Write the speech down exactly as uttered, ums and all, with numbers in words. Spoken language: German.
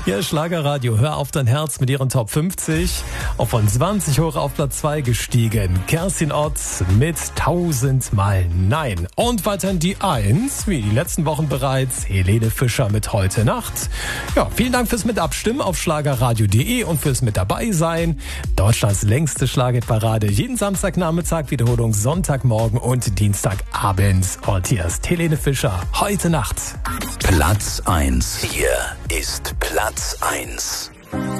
Ja, Schlagerradio, hör auf dein Herz mit ihren Top fünfzig. Auch von zwanzig hoch auf Platz zwei gestiegen. Kerstin Ott mit tausendmal Nein. Und weiterhin die eins, wie die letzten Wochen bereits, Helene Fischer mit Heute Nacht. Ja, vielen Dank fürs Mitabstimmen auf schlagerradio punkt de und fürs mit dabei sein. Deutschlands längste Schlagerparade. Jeden Samstagnachmittag, Wiederholung Sonntagmorgen und Dienstagabends. Und hier ist Helene Fischer. Heute Nacht. Platz eins. Hier ist Platz eins.